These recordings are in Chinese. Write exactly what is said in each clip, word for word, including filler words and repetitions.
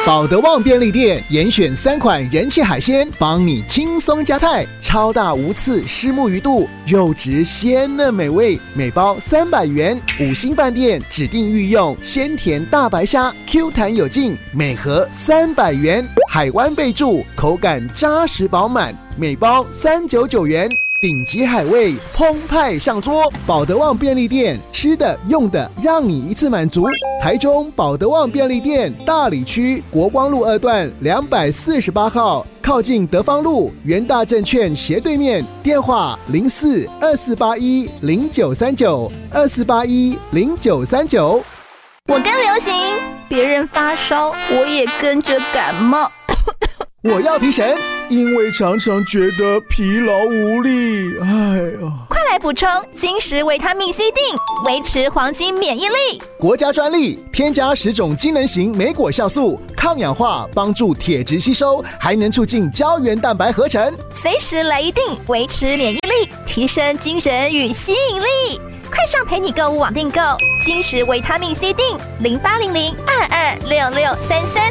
保德旺便利店严选三款人气海鲜，帮你轻松加菜。超大无刺虱目鱼肚，肉质鲜嫩美味，每包三百元。五星饭店指定御用鲜甜大白虾 ，Q 弹有劲，每盒三百元。海湾贝柱口感扎实饱满，每包三百九十九元。顶级海味澎湃上桌，保德旺便利店吃的用的让你一次满足。台中保德旺便利店大里区国光路二段两百四十八号，靠近德芳路元大证券斜对面，电话零四二四八一零九三九二四八一零九三九。 我跟流行，别人发烧，我也跟着感冒。 我要提神，因为常常觉得疲劳无力。哎呀， 快来补充金石维他命 C 锭，维持黄金免疫力。 国家专利，添加十种机能型莓果酵素，抗氧化，帮助铁质吸收，还能促进胶原蛋白合成。 随时来一锭，维持免疫力，提升精神与吸引力。快上陪你购物网订购金石维他命 C 锭，零八零零二二六六三三。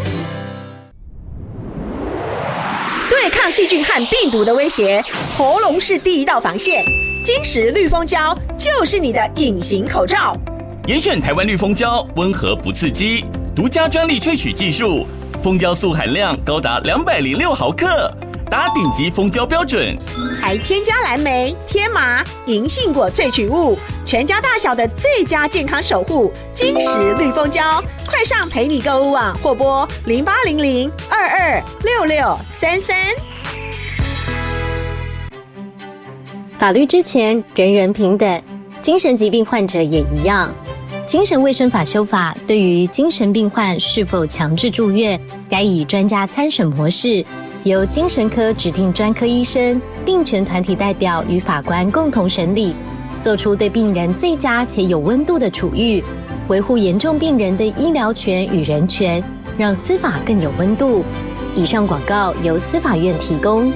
对抗细菌和病毒的威胁，喉咙是第一道防线。金石绿蜂胶就是你的隐形口罩。 严选台湾绿蜂胶，温和不刺激，独家专利萃取技术，蜂胶素含量高达两百零六毫克，达顶级蜂胶标准， 还添加蓝莓、天麻、银杏果萃取物，全家大小的最佳健康守护。金石绿蜂胶，快上陪你购物网或拨零八零零二二六六三三。 法律之前人人平等，精神疾病患者也一样。精神卫生法修法对于精神病患是否强制住院，该以专家参审模式，由精神科指定专科医生、病权团体代表与法官共同审理，做出对病人最佳且有温度的处遇，维护严重病人的医疗权与人权，让司法更有温度。以上广告由司法院提供。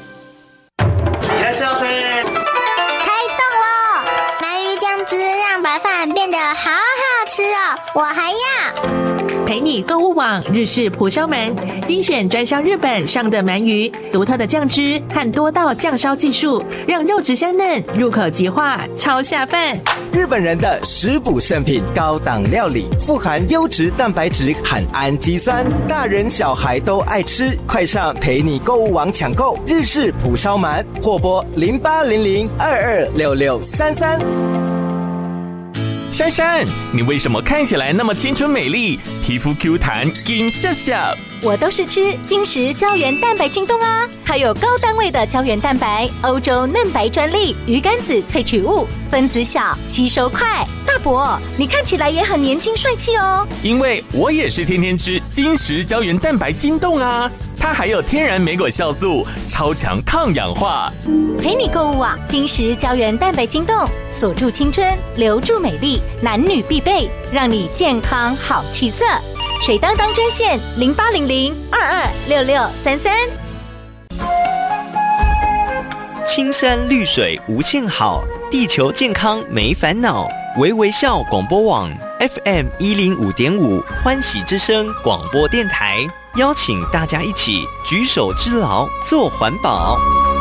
开动喽！鳗鱼酱汁让白饭变得好好吃哦，我还要。 陪你购物网日式蒲烧鳗，精选专销日本上的鳗鱼，独特的酱汁和多道酱烧技术，让肉质香嫩，入口即化，超下饭。 日本人的食补圣品，高档料理，富含优质蛋白质和氨基酸，大人小孩都爱吃。快上陪你购物网抢购日式蒲烧鳗，或拨零八零零二二六六三三。 珊珊，你为什么看起来那么青春美丽，皮肤 Q 弹，紧笑笑？ 我都是吃金石胶原蛋白晶冻啊，还有高单位的胶原蛋白，欧洲嫩白专利鱼肝子萃取物，分子小，吸收快。大伯，你看起来也很年轻帅气哦。 因为我也是天天吃金石胶原蛋白晶冻啊，它还有天然莓果酵素，超强抗氧化。 陪你购物网金石胶原蛋白晶冻，锁住青春，留住美丽，男女必备，让你健康好气色。水当当专线零八零零二二六六三三。 青山绿水无限好，地球健康没烦恼。微微笑广播网 F M 一零五点五欢喜之声广播电台，邀请大家一起举手之劳做环保。